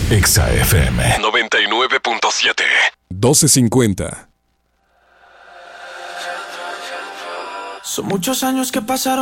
Exa FM 99.7 12:50. Son muchos años que pasaron